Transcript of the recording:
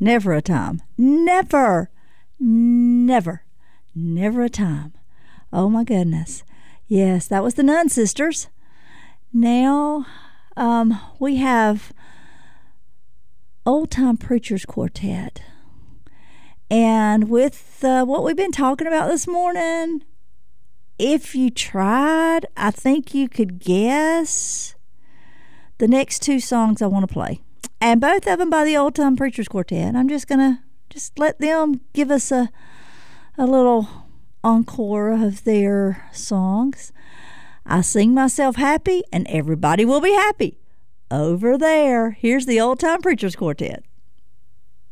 Never a time. Never. Never. Never a time. Oh, my goodness. Yes, that was the Nun Sisters. Now, we have Old Time Preachers Quartet. And with what we've been talking about this morning, if you tried, I think you could guess the next two songs I want to play. And both of them by the Old Time Preachers Quartet. I'm just going to let them give us a little encore of their songs. I sing myself happy and everybody will be happy. Over there, here's the Old Time Preachers Quartet.